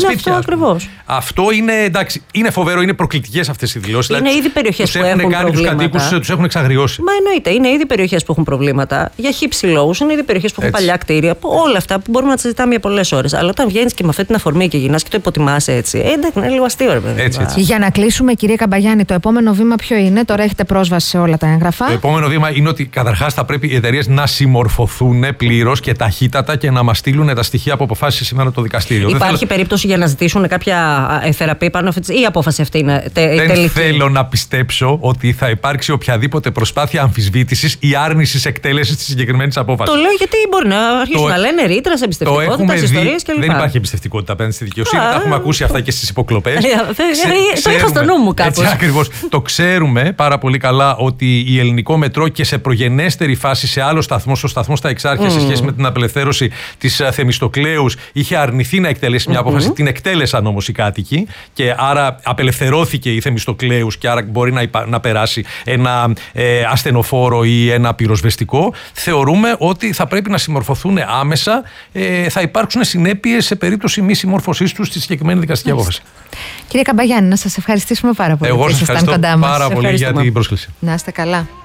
Αυτό ακριβώς. Αυτό είναι, εντάξει, είναι φοβερό, είναι προκλητικές αυτές οι δηλώσεις. Είναι ήδη περιοχές που έχουν προβλήματα. Τους κατοίκους τους έχουν εξαγριώσει. Μα εννοείται, είναι ήδη περιοχές που έχουν προβλήματα για χύψη λόγους, είναι ήδη περιοχές που έχουν παλιά κτίρια. Όλα αυτά που μπορούμε να τα συζητάμε για πολλές ώρες. Αλλά όταν βγαίνεις και με αυτή την αφορμή και γυρνάς και το υποτιμάς έτσι, εντάξει, είναι λίγο αστείο, ρε παιδί. Έτσι. Για να κλείσουμε, κυρία Καμπαγιάννη, το επόμενο βήμα ποιο είναι? Τώρα έχετε πρόσβαση σε όλα τα έγγραφα. Το επόμενο βήμα είναι ότι καταρχάς θα πρέπει οι εταιρείες να συμμορφωθούν πλήρως και ταχύτατα και να μας στείλουν τα στοιχεία που αποφάσισε σήμερα το δικαστήριο. Υπάρχει περίπτωση για να ζητήσουν κάποια θεραπεία πάνω αυτή, ή η απόφαση αυτή είναι τελική? Δεν θέλω να πιστέψω ότι θα υπάρξει οποιαδήποτε προσπάθεια αμφισβήτησης ή άρνησης εκτέλεσης της συγκεκριμένης απόφασης. Το λέω γιατί μπορεί να αρχίσουν να λένε ρήτρες, εμπιστευτικότητας, ιστορίες κλπ. Δεν υπάρχει εμπιστευτικότητα απέναντι στη δικαιοσύνη. Τα έχουμε ακούσει αυτά και στις υποκλοπές. Το είχα στο νου μου κάπως. Έτσι ακριβώς. Το ξέρουμε πάρα πολύ καλά ότι η Ελληνικό Μετρό και σε προγενέστερη φάση σε άλλο σταθμό, στο σταθμό στα Εξάρχεια, σε σχέση με την απελευθέρωση της Θεμιστοκλέους, είχε αρνηθεί να εκτελέσει μια απόφαση. Την εκτέλεσαν όμως οι κάτοικοι και άρα απελευθερώθηκε η Θεμιστοκλέους και άρα μπορεί να περάσει ένα ασθενοφόρο ή ένα πυροσβεστικό. Θεωρούμε ότι θα πρέπει να συμμορφωθούν άμεσα. Θα υπάρξουν συνέπειες σε περίπτωση μη συμμόρφωσής τους στη συγκεκριμένη δικαστική απόφαση. Κύριε Καμπαγιάννη, να σας ευχαριστήσουμε πάρα πολύ. Εγώ σας ευχαριστώ πάρα πολύ για την πρόσκληση. Να είστε καλά.